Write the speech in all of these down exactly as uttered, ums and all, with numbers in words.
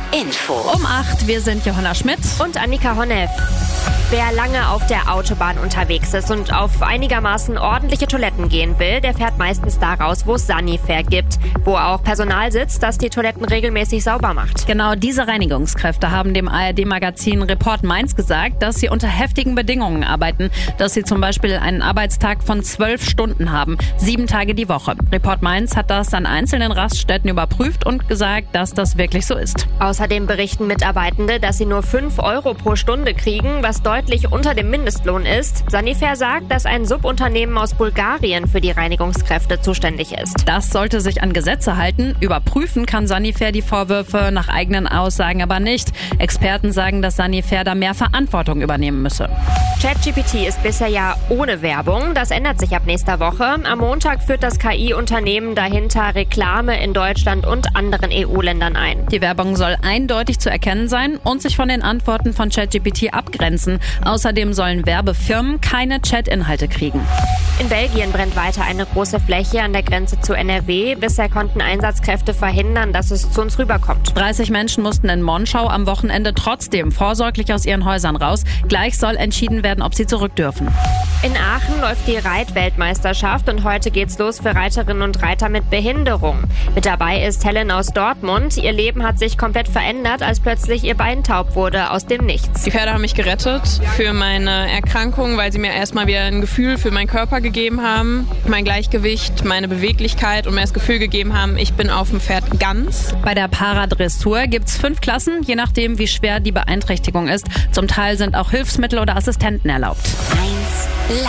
Info. Um acht, wir sind Johanna Schmidt und Annika Honneff. Wer lange auf der Autobahn unterwegs ist und auf einigermaßen ordentliche Toiletten gehen will, der fährt meistens da raus, wo es Sanifair gibt, wo auch Personal sitzt, das die Toiletten regelmäßig sauber macht. Genau diese Reinigungskräfte haben dem A R D-Magazin Report Mainz gesagt, dass sie unter heftigen Bedingungen arbeiten, dass sie zum Beispiel einen Arbeitstag von zwölf Stunden haben, sieben Tage die Woche. Report Mainz hat das an einzelnen Raststätten überprüft und gesagt, dass das wirklich so ist. Außerdem berichten Mitarbeitende, dass sie nur fünf Euro pro Stunde kriegen, was deutlich unter dem Mindestlohn ist. Sanifair sagt, dass ein Subunternehmen aus Bulgarien für die Reinigungskräfte zuständig ist. Das sollte sich an Gesetze halten. Überprüfen kann Sanifair die Vorwürfe nach eigenen Aussagen aber nicht. Experten sagen, dass Sanifair da mehr Verantwortung übernehmen müsse. ChatGPT ist bisher ja ohne Werbung. Das ändert sich ab nächster Woche. Am Montag führt das K I-Unternehmen dahinter Reklame in Deutschland und anderen E U-Ländern ein. Die Werbung soll eindeutig zu erkennen sein und sich von den Antworten von ChatGPT abgrenzen. Außerdem sollen Werbefirmen keine Chat-Inhalte kriegen. In Belgien brennt weiter eine große Fläche an der Grenze zu N R W. Bisher konnten Einsatzkräfte verhindern, dass es zu uns rüberkommt. dreißig Menschen mussten in Monschau am Wochenende trotzdem vorsorglich aus ihren Häusern raus. Gleich soll entschieden werden, ob sie zurück dürfen. In Aachen läuft die Reitweltmeisterschaft und heute geht's los für Reiterinnen und Reiter mit Behinderung. Mit dabei ist Helen aus Dortmund. Ihr Leben hat sich komplett verändert, als plötzlich ihr Bein taub wurde aus dem Nichts. Die Pferde haben mich gerettet für meine Erkrankung, weil sie mir erstmal wieder ein Gefühl für meinen Körper gegeben haben, mein Gleichgewicht, meine Beweglichkeit und mir das Gefühl gegeben haben, ich bin auf dem Pferd ganz. Bei der Paradressur gibt's fünf Klassen, je nachdem wie schwer die Beeinträchtigung ist. Zum Teil sind auch Hilfsmittel oder Assistenten erlaubt. eins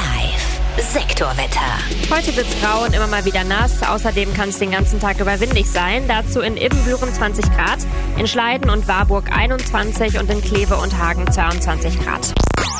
Live. Sektorwetter. Heute wird's grau und immer mal wieder nass. Außerdem kann es den ganzen Tag über windig sein. Dazu in Ibbenbüren zwanzig Grad, in Schleiden und Warburg einundzwanzig und in Kleve und Hagen zweiundzwanzig Grad.